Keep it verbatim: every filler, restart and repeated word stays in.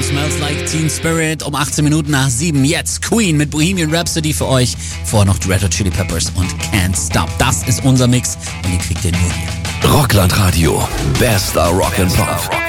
Smells Like Teen Spirit um achtzehn Minuten nach sieben. Jetzt Queen mit Bohemian Rhapsody für euch. Vorher noch die Red Hot Chili Peppers und Can't Stop. Das ist unser Mix und den kriegt ihr nur hier. Rockland Radio. Bester Rock and Pop.